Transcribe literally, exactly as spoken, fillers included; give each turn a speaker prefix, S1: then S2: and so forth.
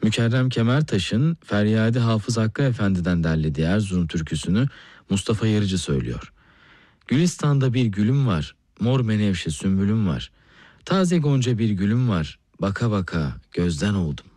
S1: Mükerrem Kemertaş'ın Feryadi Hafız Hakkı Efendi'den derlediği Erzurum türküsünü Mustafa Yarıcı söylüyor. Gülistan'da bir gülüm var, mor menevşe sümbülüm var. Taze gonca bir gülüm var, baka baka gözden oldum.